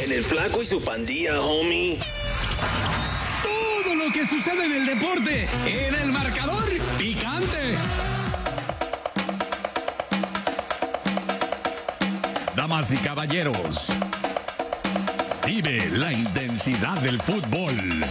En el Flaco y su Pandilla, homie. Todo lo que sucede en el deporte, en el marcador picante. Damas y caballeros, vive la intensidad del fútbol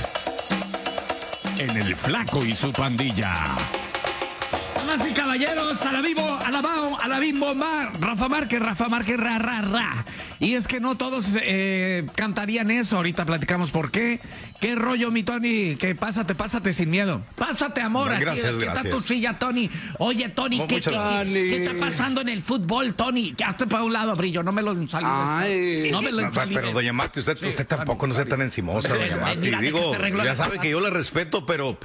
en el Flaco y su Pandilla. Damas y caballeros, a la vivo, a la bao, a la bimbo, Rafa Márquez, ra. Y es que no todos cantarían eso. Ahorita platicamos por qué. ¿Qué rollo, mi Tony? Que pásate sin miedo. Pásate, amor. No, gracias, aquí está tu silla, Tony. Oye, Tony, ¿qué está pasando en el fútbol, Tony? Ya hazte para un lado, Brillo. No me lo salides. No me lo salides. Pero, doña Mati, usted tampoco no sea tan encimosa, doña Mati. Digo, ya sabe que yo la respeto, pero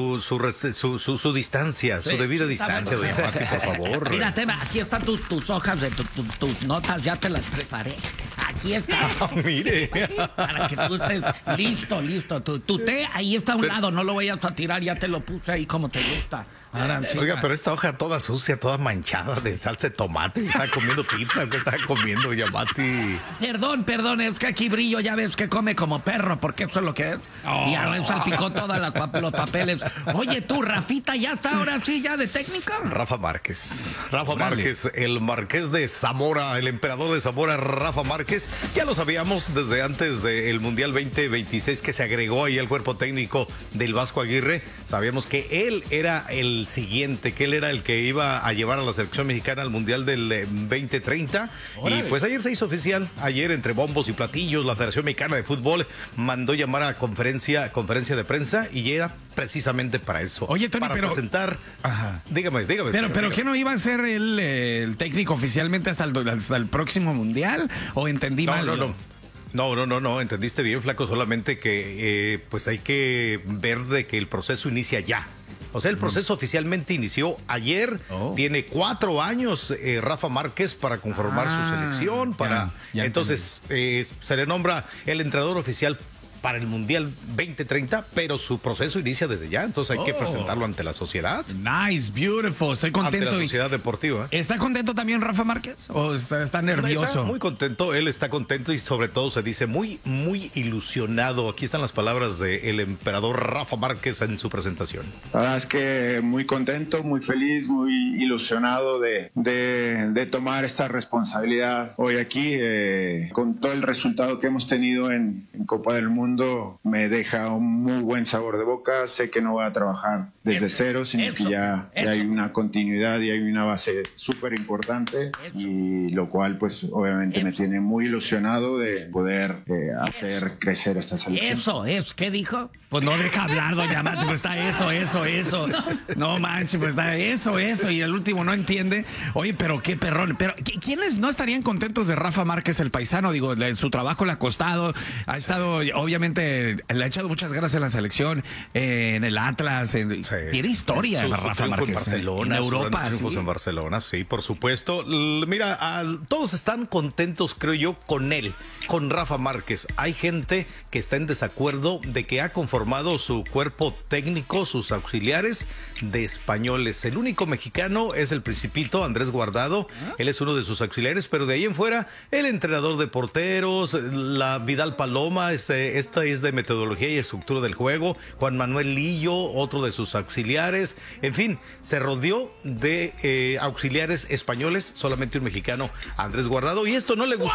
su distancia, su debida distancia, doña Mati, por favor. Mírate, aquí están tus hojas de tus notas. Ya te las preparé. Aquí está. Mire. Para que tú estés listo. Tu té ahí está a un lado, no lo vayas a tirar, ya te lo puse ahí como te gusta. Ahora, sí, oiga, pero esta hoja toda sucia, toda manchada de salsa de tomate. Está comiendo pizza, ¿qué está comiendo, Yamati? Perdón, es que aquí Brillo ya ves que come como perro, porque eso es lo que es. Y ahora salpicó todos los papeles. Oye, tú, Rafita, ¿ya está ahora sí ya de técnico? Rafa Márquez, el marqués de Zamora, el emperador de Zamora, Rafa Márquez. Ya lo sabíamos desde antes del Mundial 2026 que se agregó ahí al cuerpo técnico del Vasco Aguirre. Sabíamos que él era el siguiente, que él era el que iba a llevar a la selección mexicana al Mundial del 2030. ¡Órale! Y pues ayer se hizo oficial, ayer entre bombos y platillos, la Federación Mexicana de Fútbol mandó llamar a conferencia de prensa y era precisamente para eso. Oye, Tony, para presentar. Ajá. Dígame. Pero ¿qué no iba a ser el técnico oficialmente hasta el próximo Mundial? ¿O entendí mal? No, entendiste bien, Flaco, solamente que pues hay que ver de que el proceso inicia ya. O sea, el proceso oficialmente inició ayer. Tiene 4 años Rafa Márquez para conformar su selección. Entonces, se le nombra el entrenador oficial para el Mundial 2030, pero su proceso inicia desde ya, entonces hay que presentarlo ante la sociedad. Nice, beautiful, estoy contento. Ante la sociedad deportiva. ¿Está contento también Rafa Márquez o está nervioso? Está muy contento, él está contento y sobre todo se dice muy ilusionado. Aquí están las palabras del emperador Rafa Márquez en su presentación. La verdad es que muy contento, muy feliz, muy ilusionado de tomar esta responsabilidad hoy aquí, con todo el resultado que hemos tenido en Copa del Mundo. Me deja un muy buen sabor de boca. Sé que no voy a trabajar desde cero, sino que ya hay una continuidad y hay una base súper importante, y lo cual pues obviamente me tiene muy ilusionado de poder hacer crecer esta selección. ¿Qué dijo? Pues no deja hablar, doña Mati, pues está eso. No manches, pues está eso, y el último no entiende. Oye, pero qué perrón. Pero ¿quiénes no estarían contentos de Rafa Márquez, el paisano? Digo, su trabajo le ha costado, ha estado, obviamente, le ha echado muchas ganas en la selección, en el Atlas, tiene historia Rafa Márquez. En Barcelona, en Europa. En Barcelona, sí, por supuesto. Mira, todos están contentos, creo yo, con él, con Rafa Márquez. Hay gente que está en desacuerdo de que ha conformado su cuerpo técnico, sus auxiliares, de españoles. El único mexicano es el Principito, Andrés Guardado. Él es uno de sus auxiliares, pero de ahí en fuera, el entrenador de porteros, la Vidal Paloma, esta es de metodología y estructura del juego. Juan Manuel Lillo, otro de sus auxiliares. En fin, se rodeó de auxiliares españoles, solamente un mexicano, Andrés Guardado. Y esto no le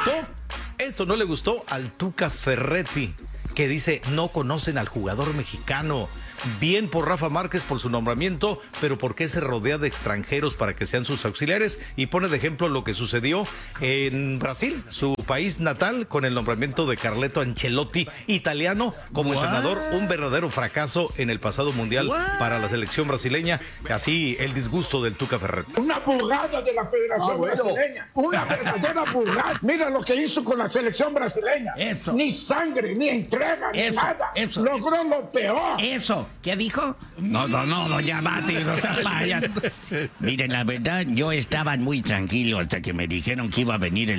gustó al Tuca Ferretti, que dice: no conocen al jugador mexicano. Bien por Rafa Márquez por su nombramiento, pero ¿por qué se rodea de extranjeros para que sean sus auxiliares? Y pone de ejemplo lo que sucedió en Brasil, su país natal, con el nombramiento de Carleto Ancelotti, italiano, como entrenador. Un verdadero fracaso en el pasado mundial para la selección brasileña. Así el disgusto del Tuca Ferretti. Una burrada de la Federación Brasileña. Una verdadera burrada. Mira lo que hizo con la selección brasileña. Ni sangre, ni entrega, ni nada. Logró lo peor. ¿Qué dijo? No, doña Mati, no seas payas. Miren, la verdad, yo estaba muy tranquilo hasta que me dijeron que iba a venir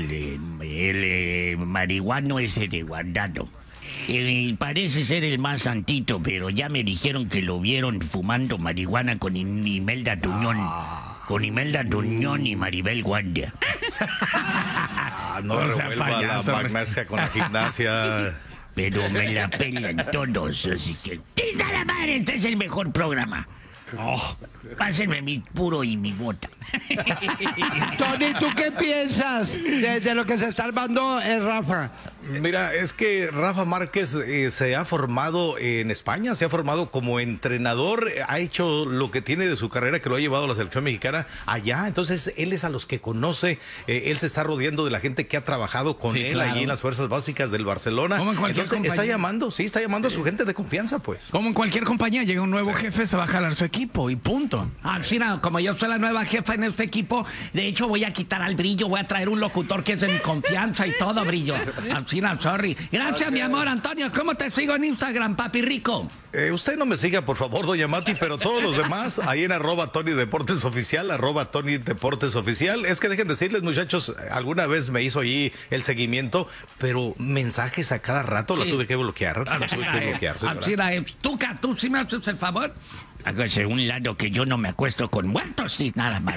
el marihuano ese de Guardado. Parece ser el más santito, pero ya me dijeron que lo vieron fumando marihuana con Imelda Tuñón. Con Imelda Tuñón y Maribel Guardia. No revuelva la magnesia con la gimnasia. Pero me la pelan todos, así que... ¡Nada madre! Este es el mejor programa. Pásenme mi puro y mi bota. Tony, ¿tú qué piensas de lo que se está armando el Rafa? Mira, es que Rafa Márquez se ha formado en España, se ha formado como entrenador, ha hecho lo que tiene de su carrera, que lo ha llevado a la selección mexicana allá. Entonces, él es a los que conoce, él se está rodeando de la gente que ha trabajado con él allí en las fuerzas básicas del Barcelona. Entonces, está llamando a su gente de confianza, pues. Como en cualquier compañía, llega un nuevo jefe, se va a jalar su equipo y punto. Mira, como yo soy la nueva jefa en este equipo, de hecho voy a quitar al Brillo, voy a traer un locutor que es de mi confianza y todo, Brillo. Sorry. Gracias, mi amor, Antonio. ¿Cómo te sigo en Instagram, papi rico? Usted no me siga, por favor, doña Mati, pero todos los demás, ahí en @Tony Deportes Oficial, @Tony Deportes Oficial. Es que dejen decirles, muchachos, alguna vez me hizo ahí el seguimiento, pero mensajes a cada rato lo tuve que bloquear. Tuca, ¿tú sí me haces el favor? Hágase un lado que yo no me acuesto con muertos ni nada más.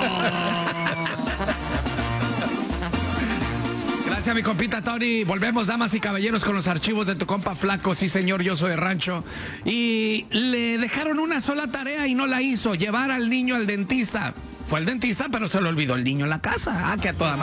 Gracias, mi compita Tony. Volvemos, damas y caballeros, con los archivos de tu compa Flaco. Sí, señor, yo soy de rancho. Y le dejaron una sola tarea y no la hizo: llevar al niño al dentista. Fue al dentista, pero se le olvidó el niño en la casa. Que a toda madre.